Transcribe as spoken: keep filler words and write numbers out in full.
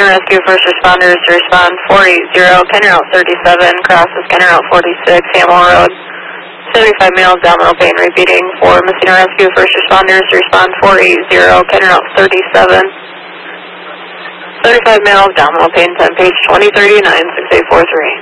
Messina Rescue First Responders to respond four eight zero, Kenner Route thirty-seven, crosses Kenner Route forty-six, Hamill Road. seventy-five male abdominal pain repeating for Messina Rescue First Responders to respond four eight zero, Kenner Route thirty-seven. seventy-five male abdominal pain, ten page twenty thirty-nine, six eight four three.